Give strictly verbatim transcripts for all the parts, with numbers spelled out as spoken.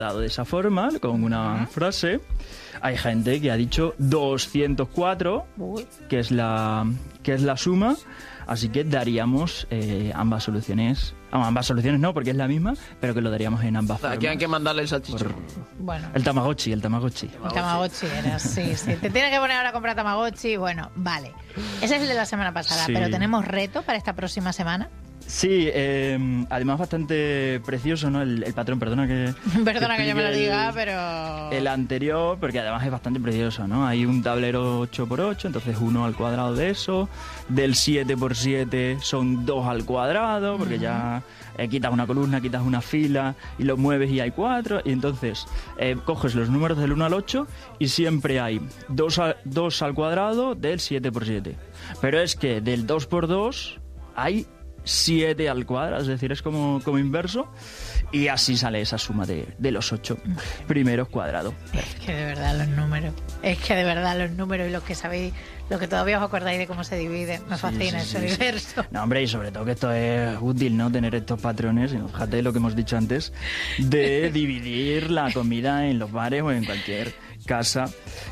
dado de esa forma, con una frase. Hay gente que ha dicho doscientos cuatro, Uy. que es la que es la suma, así que daríamos eh, ambas soluciones. Ah, ambas soluciones no, porque es la misma, pero que lo daríamos en ambas formas. Aquí hay que mandarle el salchichón. Por- Bueno, El Tamagotchi, el Tamagotchi. el Tamagotchi era, sí, sí. Te tienes que poner ahora a comprar Tamagotchi. Bueno, vale. Ese es el de la semana pasada, Sí. pero ¿tenemos reto para esta próxima semana? Sí, eh, además bastante precioso, ¿no? El, el patrón, perdona que... Perdona que yo me lo explique diga, el- pero... El anterior, porque además es bastante precioso, ¿no? Hay un tablero ocho por ocho, entonces uno al cuadrado de eso. Del siete por siete son dos al cuadrado, porque ya eh, quitas una columna, quitas una fila y lo mueves y hay cuatro. Y entonces eh, coges los números del uno al ocho y siempre hay dos al cuadrado del siete por siete. Pero es que del dos por dos hay siete al cuadrado, es decir, es como, como inverso. Y así sale esa suma de, de los ocho primeros cuadrados. Es que de verdad los números, es que de verdad los números y los que sabéis, lo que todavía os acordáis de cómo se divide, me fascina Sí, sí, ese sí, sí. universo. No, hombre, y sobre todo que esto es útil, ¿no? Tener estos patrones, y no, fíjate lo que hemos dicho antes, de dividir la comida en los bares o en cualquier casa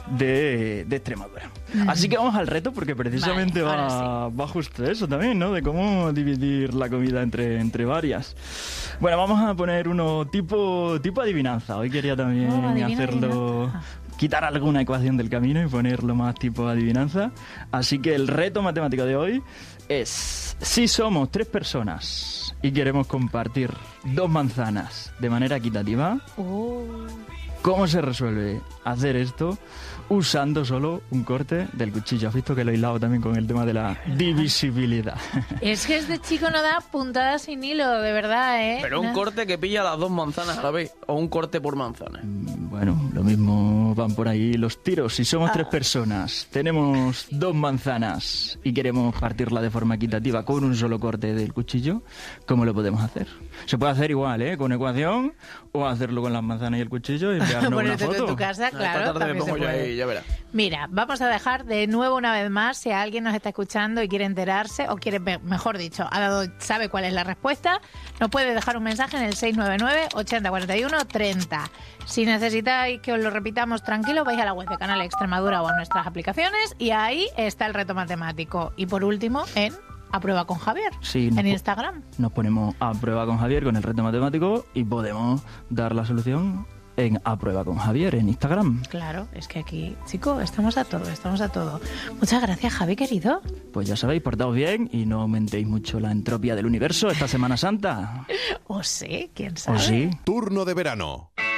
de, de Extremadura. Así que vamos al reto, porque precisamente Vale, va, va justo eso también, ¿no? De cómo dividir la comida entre, entre varias. Bueno, vamos a poner uno tipo, tipo adivinanza. Hoy quería también Oh, adivina, hacerlo... adivinanza. Quitar alguna ecuación del camino y ponerlo más tipo adivinanza. Así que el reto matemático de hoy es: si somos tres personas y queremos compartir dos manzanas de manera equitativa, Uh, ¿cómo se resuelve hacer esto usando solo un corte del cuchillo? Has visto que lo he hilado también con el tema de la divisibilidad. es que este chico no da puntadas sin hilo, de verdad, ¿eh? Pero un No. corte que pilla las dos manzanas a la vez. O un corte por manzana. Bueno, lo mismo van por ahí los tiros. Si somos tres personas, tenemos dos manzanas y queremos partirla de forma equitativa con un solo corte del cuchillo, ¿cómo lo podemos hacer? Se puede hacer igual, ¿eh? Con ecuación, o hacerlo con las manzanas y el cuchillo y enviarnos una Ponerte tú en foto. tu casa, Esta claro, tarde me también se pongo yo puede. ahí, ya verás. Mira, vamos a dejar de nuevo una vez más, si alguien nos está escuchando y quiere enterarse, o quiere, me- mejor dicho, ha dado, sabe cuál es la respuesta, nos puede dejar un mensaje en el seis nueve nueve, ochenta cuarenta y uno, treinta. Si necesitáis que os lo repitamos tranquilo, vais a la web de Canal Extremadura o a nuestras aplicaciones y ahí está el reto matemático. Y por último, en A Prueba con Javier, Sí, en nos po- Instagram. Nos ponemos a prueba con Javier con el reto matemático y podemos dar la solución en A Prueba con Javier en Instagram. Claro, es que aquí, chico, estamos a todo, estamos a todo. Muchas gracias, Javi, querido. Pues ya sabéis, portaos bien y no aumentéis mucho la entropía del universo esta Semana Santa. O sí, quién ¿O sabe. sí? Turno de verano.